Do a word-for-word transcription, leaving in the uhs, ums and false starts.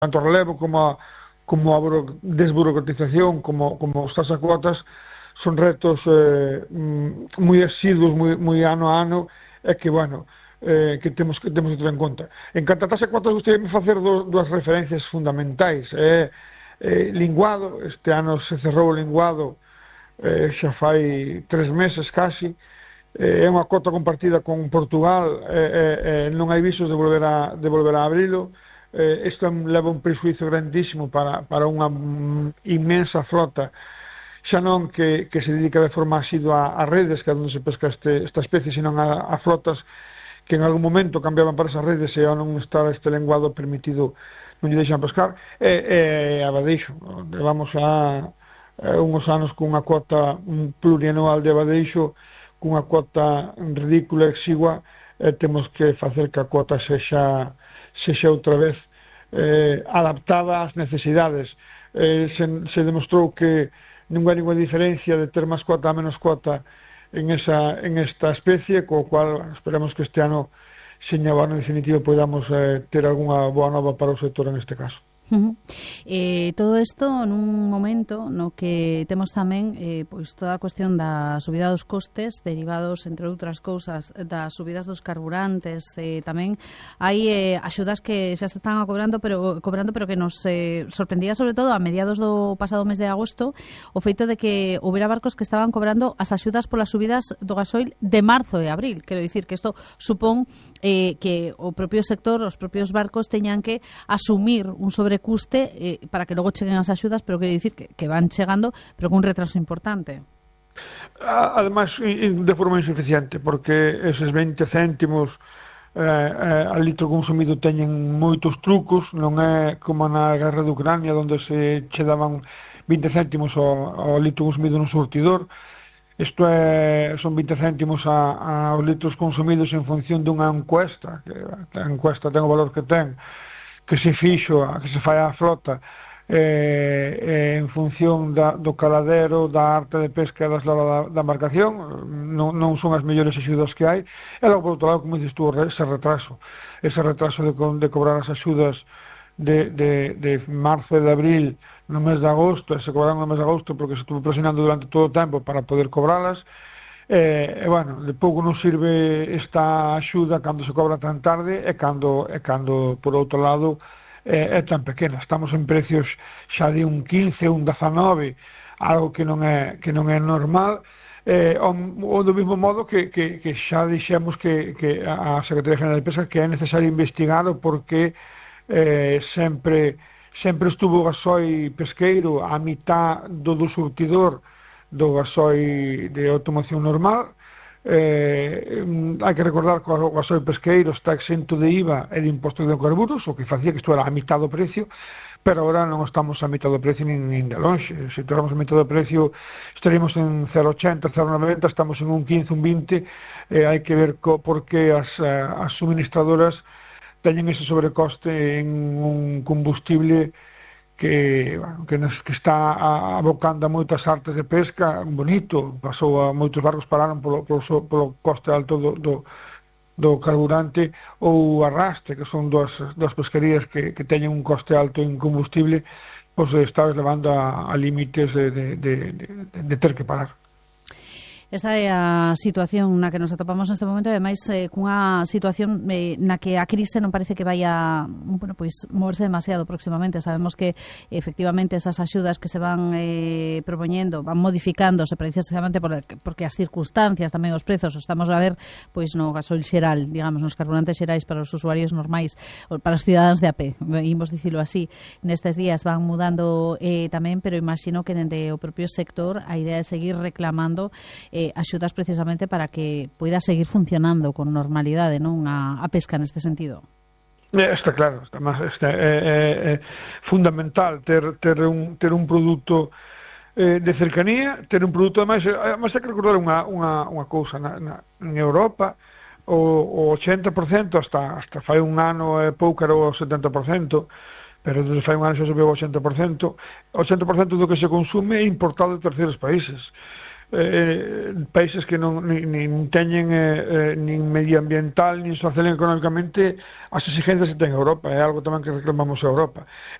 tanto o relevo como a, como a desburocratización, como, como os tasacuotas, son retos eh, moi asiduos, moi, moi ano a ano, e que, bueno, eh, que temos que temos que ter en conta. En canto a tasacuotas, gostaria de facer do, dúas referencias fundamentais. Eh, eh, linguado, este ano se cerrou o linguado eh, xa fai tres meses casi, é unha cota compartida con Portugal, eh, eh, non hai visos de volver a, de volver a abrilo. Eh, isto leva un prejuízo grandísimo para, para unha inmensa flota, xa non que, que se dedica de forma asidua a redes, que é onde se pesca este, esta especie, senón a, a flotas que en algún momento cambiaban para esas redes e ao non estar este lenguado permitido non lle deixan pescar. E, e a Badeixo, levamos a, a unhos anos cunha cota plurianual de Badeixo, cunha cuota ridícula, exigua, e temos que facer que a cuota sexa, sexa outra vez eh, adaptada ás necesidades. Eh, se, se demostrou que non hai ninguna diferencia de ter máis cuota a menos cuota en, esa, en esta especie, co cual esperamos que este ano, seña o ano definitivo, podamos eh, ter algunha boa nova para o sector en este caso. Uh-huh. Eh, todo isto nun momento no que temos tamén eh, pois toda a cuestión da subida dos costes derivados, entre outras cousas, das subidas dos carburantes. Eh, tamén hai eh, axudas que xa se están cobrando pero, cobrando, pero que nos eh, sorprendía sobre todo a mediados do pasado mes de agosto o feito de que houbera barcos que estaban cobrando as axudas polas subidas do gasoil de marzo e abril. Quero dicir que isto supón eh, que o propio sector, os propios barcos teñan que asumir un sobre custe eh, para que logo cheguen as axudas, pero quero dicir que, que van chegando, pero con un retraso importante. Ademais, de forma insuficiente, porque eses veinte céntimos eh, eh, al litro consumido teñen moitos trucos, non é como na guerra de Ucrania, onde se che daban vinte céntimos ao, ao litro consumido no surtidor. Isto é, son vinte céntimos a, aos litros consumidos en función dunha encuesta, que a encuesta ten o valor que ten, que se fixo, que se fai a flota eh, eh, en función da, do caladero, da arte de pesca e das loras da, da embarcación. Non, non son as mellores axudas que hai. E logo, por outro lado, como dices tú, ese retraso ese retraso de, de cobrar as axudas de, de, de marzo e de abril no mes de agosto, e se cobraron no mes de agosto porque se estuvo presionando durante todo o tempo para poder cobralas. E, e bueno, de pouco non sirve esta axuda cando se cobra tan tarde e cando, e cando por outro lado é, é tan pequena. Estamos en precios xa de un quince, un dezanove, algo que non é, que non é normal, eh, ou, ou do mesmo modo que, que, que xa dixemos que, que a Secretaría General de Pesca que é necesario investigar porque eh, sempre sempre estuvo o gasoi pesqueiro a mitad do, do surtidor do gasoi de automoción normal. Eh, hai que recordar que o gasoi pesqueiro está exento de I V A e de impostos de carburos, o que facía que isto era a mitad do precio, pero agora non estamos a mitad do precio nin, nin de longe. Se tuéramos a mitad do precio estaríamos en cero ochenta, cero noventa, estamos en un quince, un vinte. Eh, hai que ver co, por que as, as suministradoras teñen ese sobrecoste en un combustible que, bueno, que, nos, que está abocando a moitas artes de pesca bonito. Pasou a moitos barcos pararon polo, polo, polo coste alto do, do, do carburante, ou arrastre, que son dos, dos pesquerías que, que teñen un coste alto en combustible, pois estabas levando a, a límites de, de, de, de, de ter que parar. Esta é a situación na que nos atopamos neste momento, e ademais eh, cunha situación eh, na que a crise non parece que vaya, bueno, pois moverse demasiado próximamente. Sabemos que efectivamente esas axudas que se van eh, propoñendo van modificándose precisamente por, porque as circunstancias, tamén os prezos, estamos a ver pois no gasoil xeral, digamos, nos carburantes xerais para os usuarios normais, para os cidadáns de a pé, imos dicilo así, nestes días van mudando eh, tamén, pero imagino que dende o propio sector a idea é seguir reclamando eh, Eh, axudas precisamente para que poida seguir funcionando con normalidade, non, a, a pesca neste sentido. Está claro, está, está, é, é, é fundamental ter, ter, un, ter un produto eh, de cercanía, ter un produto, además, además hai que recordar unha, unha, unha cousa, na, na, en Europa o, o ochenta por cento hasta, hasta fai un ano e pouco era o setenta por cento, pero desde fai un ano xa subiu o ochenta por cento, o ochenta por cento do que se consume é importado de terceiros países. eh, países que non nin, nin teñen eh, eh, nin medioambiental nin social nin económicamente as exigencias que ten Europa, é algo tamén que reclamamos a Europa.